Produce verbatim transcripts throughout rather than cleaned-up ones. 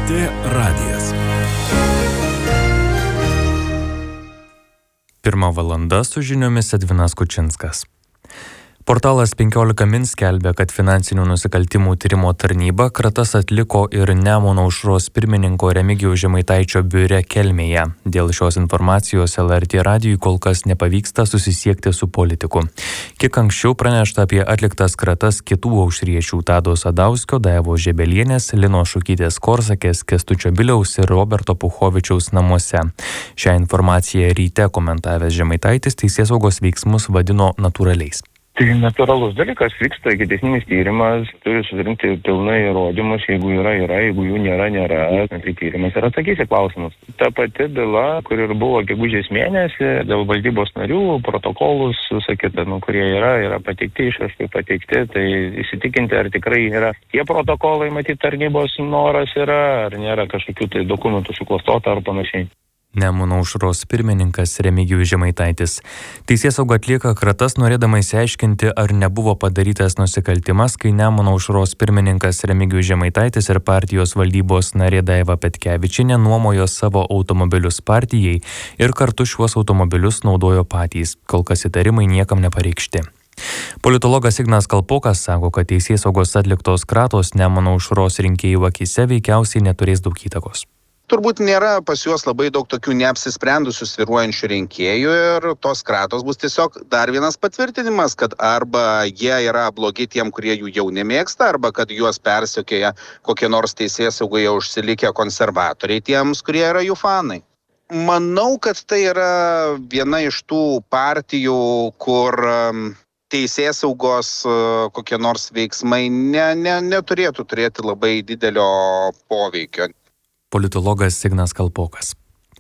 T radijas. Pirma valanda su žiniomis Edvinas Kučinskas. Portalas penkiolika min skelbia, kad finansinių nusikaltimų tyrimo tarnyba kratas atliko ir Nemuno aušros pirmininko Remigijaus Žemaitaičio biure Kelmėje. Dėl šios informacijos L R T radijui kol kas nepavyksta susisiekti su politiku. Kiek anksčiau pranešta apie atliktas kratas kitų aušriečių Tado Sadauskio, Daivos Žebelienės, Linos Šukytės Korsakės, Kęstučio Biliaus ir Roberto Puchovičiaus namuose. Šią informaciją ryte komentavęs Žemaitaitis teisėsaugos veiksmus vadino natūraliais. Tai natūralus dalykas, vyksta ikiteisminis tyrimas, turi surinkti pilnai įrodymus, jeigu yra, yra, jeigu jų nėra, nėra, tai tyrimas ir atsakys į klausimus. Ta pati byla, kur ir buvo gegužės mėnesį, dėl valdybos narių, protokolus, sakyti, nu, kurie yra, yra pateikti, išraškai pateikti, tai įsitikinti, ar tikrai yra tie protokolai, matyti, tarnybos noras yra, ar nėra kažkokių tai dokumentų suklastota ar panašiai. Nemuno aušros pirmininkas Remigijus Žemaitaitis. Teisėsauga atlieka kratas, norėdama išsiaiškinti, ar nebuvo padarytas nusikaltimas, kai Nemuno aušros pirmininkas Remigijus Žemaitaitis ir partijos valdybos narė Daiva Petkevičienė nuomojo savo automobilius partijai ir kartu šiuos automobilius naudojo patys. Kol kas įtarimai niekam nepareikšti. Politologas Ignas Kalpokas sako, kad teisėsaugos atliktos kratos Nemuno aušros rinkėjų akyse veikiausiai neturės daug įtakos. Turbūt nėra pas juos labai daug tokių neapsisprendusių svyruojančių rinkėjų ir tos kratos bus tiesiog dar vienas patvirtinimas, kad arba jie yra blogi tiem, kurie jų jau nemėgsta, arba kad juos persekioja kokie nors teisėsaugoje užsilikę konservatoriai tiems, kurie yra jų fanai. Manau, kad tai yra viena iš tų partijų, kur teisėsaugos kokie nors veiksmai ne, ne, neturėtų turėti labai didelio poveikio. Politologas Ignas Kalpokas.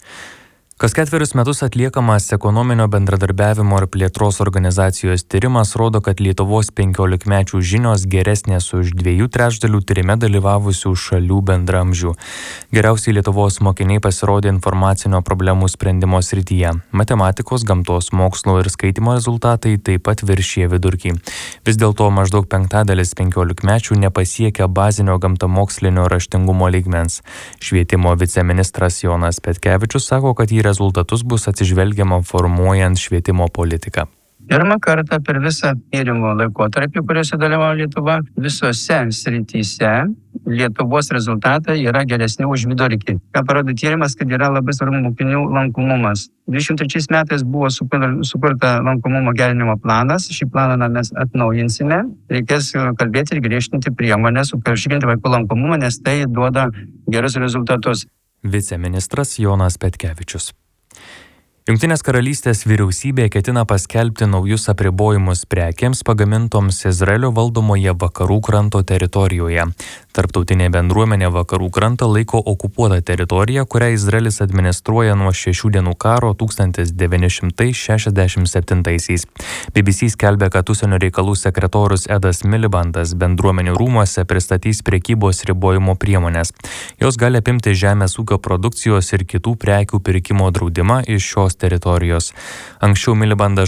Kas ketverius metus atliekamas ekonominio bendradarbiavimo ir plėtros organizacijos tyrimas rodo, kad Lietuvos penkiolikmečių žinios geresnės už dviejų trečdalių tyrime dalyvavusių šalių bendramžių. Geriausiai Lietuvos mokiniai pasirodė informacinio problemų sprendimo srityje. Matematikos, gamtos, mokslo ir skaitymo rezultatai taip pat viršė vidurkį. Vis dėlto maždaug penktadalis penkiolikmečių nepasiekia bazinio gamtamokslinio raštingumo lygmens. Švietimo viceministras Jonas Petkevičius sako, kad į rezultatus bus atsižvelgiama formuojant švietimo politiką. Pirmą kartą per visą tyrimo laikotarpį, kuriuose dalyvavo Lietuva, visose srityse Lietuvos rezultatai yra geresni už vidurkį. Ką parodo tyrimas, kad yra labai svarbu mokinių lankomumas. dvidešimt trečiais metais buvo sukurta lankomumo gerinimo planas. Šį planą mes atnaujinsime. Reikės kalbėti ir griežtinti priemonės, užtikrinti vaikų lankomumą, nes tai duoda gerus rezultatus. Viceministras Jonas Petkevičius. Jungtinės karalystės vyriausybė ketina paskelbti naujus apribojimus prekėms pagamintoms Izraelio valdomoje vakarų kranto teritorijoje. Tarptautinė bendruomenė vakarų krantą laiko okupuotą teritoriją, kurią Izraelis administruoja nuo šešių dienų karo tūkstantis devyni šimtai šešiasdešimt septintaisiais. B B C skelbia, kad užsienio reikalų sekretorius Edas Milibandas bendruomenių rūmuose pristatys prekybos ribojimo priemonės. Jos gali apimti žemės ūkio produkcijos ir kitų prekių pirkimo draudimą iš šios teritorijos. Anksčiau Milibandas